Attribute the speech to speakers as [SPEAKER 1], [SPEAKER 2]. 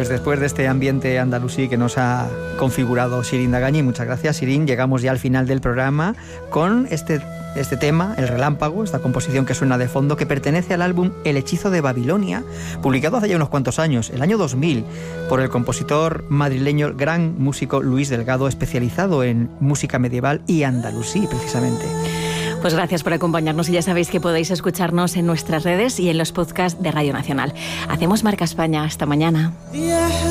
[SPEAKER 1] Pues después de este ambiente andalusí que nos ha configurado Sirin Dagañi, muchas gracias, Sirin, llegamos ya al final del programa con este tema, El Relámpago, esta composición que suena de fondo, que pertenece al álbum El Hechizo de Babilonia, publicado hace ya unos cuantos años, el año 2000, por el compositor madrileño, gran músico Luis Delgado, especializado en música medieval y andalusí, precisamente.
[SPEAKER 2] Pues gracias por acompañarnos y ya sabéis que podéis escucharnos en nuestras redes y en los podcasts de Radio Nacional. Hacemos Marca España. Hasta mañana.